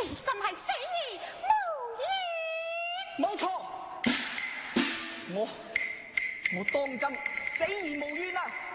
你真係死而無怨。 冇錯，我當真死而無怨啊！